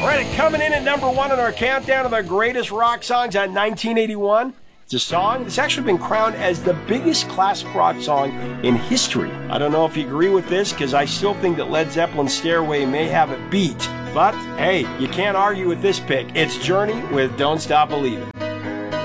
All right, coming in at number 1 on our countdown of the greatest rock songs on 1981. It's a song that's actually been crowned as the biggest classic rock song in history. I don't know if you agree with this, because I still think that Led Zeppelin's Stairway may have it beat. But, hey, you can't argue with this pick. It's Journey with Don't Stop Believin'.